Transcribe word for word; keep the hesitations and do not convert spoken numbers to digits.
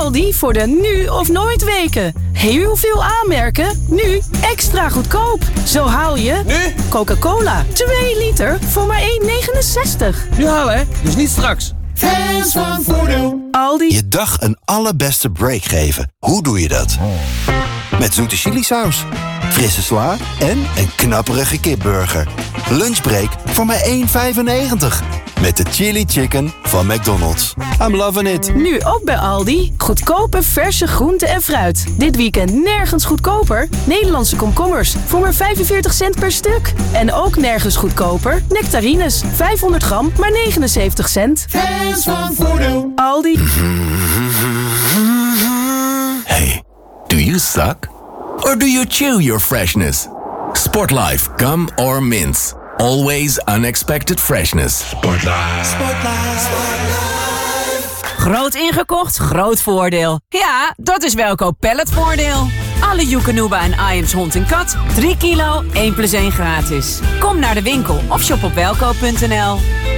Aldi voor de nu of nooit weken. Heel veel aanmerken, nu extra goedkoop. Zo haal je... Nu? Coca-Cola, twee liter voor maar één negenenzestig. Nu halen, hè? Dus niet straks. Fans van Voordeel. Aldi. Je dag een allerbeste break geven. Hoe doe je dat? Met zoete chilisaus, frisse sla en een knapperige kipburger. Lunchbreak voor maar één vijfennegentig. Met de chili chicken van McDonald's. I'm loving it. Nu ook bij Aldi. Goedkope verse groenten en fruit. Dit weekend nergens goedkoper. Nederlandse komkommers voor maar vijfenveertig cent per stuk. En ook nergens goedkoper. Nectarines, vijfhonderd gram, maar negenenzeventig cent. Fans van Voordeel. Aldi. Hey, do you suck? Or do you chew your freshness? Sportlife gum or mints. Always unexpected freshness. Sportlife. Sportlife. Groot ingekocht, groot voordeel. Ja, dat is Welkoop Palletvoordeel. Alle Joekanuba en Iams hond en kat. drie kilo, één plus één gratis. Kom naar de winkel of shop op welkoop punt n l.